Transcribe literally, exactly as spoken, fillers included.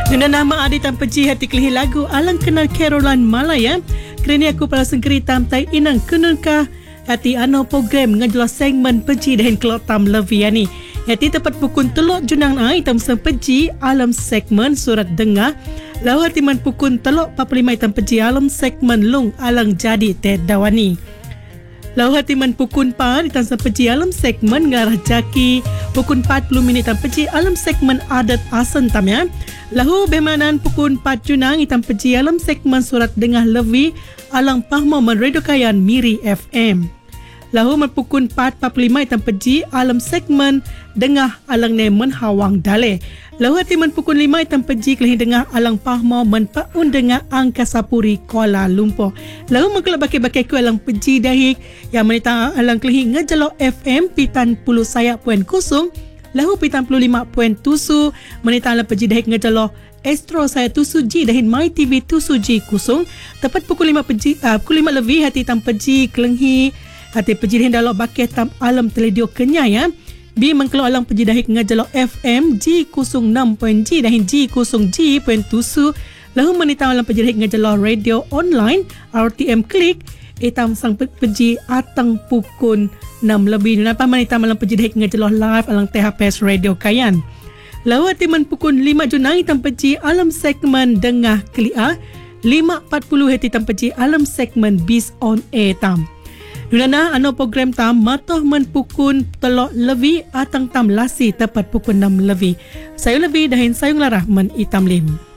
Dengan nama Adi Tan Peji hati kelih lagu alang kenal Caroline Malaya. Kerana aku pala sengkeri tam tai inang kenunkah hati ano program ngejelas segmen Peji dan kelok tam levi yani. Hati tepat pukul telok junang ai tam sang Peji alam segmen surat dengar. Lalu hati man pukul telok empat puluh lima tam Peji alam segmen lung alang jadi teh dawani. Lalu hati man pukul empat di sang Peji alam segmen ngarah jaki. Pukul empat puluh minit tam Peji alam segmen adat asan tam ya. Lahu bemanan pukul empat junang itam Peji alam segmen surat dengar levi alang pahmo menredo kayan Miri F M. Lahu pukul empat empat puluh lima itam Peji alam segmen dengar alang nemen hawang dale. Lahu hati men pukul lima itam Peji kelih dengar alang pahmo men paun dengar Angkasa Puri Kuala Lumpur. Lahu mengkelak bakai-bakai ku alang Peji dahik yang menita alang kelih ngejelok F M pitan puluh sayak puan kusung. Lahu pitan puluh lima puan tusu menita alang Peji dahik ngejelo Astro saya tusu G dahin My T V tusu G kusung. Tepat pukul lima Peji uh, pukul lima lebih hati tam Peji kelenghi hati Peji dahin dalok bakeh tam alam teledio kenya ya. Bi mengkelo alang Peji dahik ngejelo F M G kusung enam puan G dahin G kusung G puan tusu. Lahu menita alang Peji dahik ngejelo radio online R T M klik itam sang Peji atang pukul enam lebih. Napa manita malam Peji dahik ngejeloh live alang T H P S Radio Kayan. Lalu timan pukul lima junang itam Peji alam segmen dengah kelia. lima empat puluh hati tam Peji alam segmen Bis on Air tam. Dulana ano program tam matoh men pukul telok lebih atang tam lasi tepat pukul enam lebih. Saya lebih dahin sayung larah men itam lim.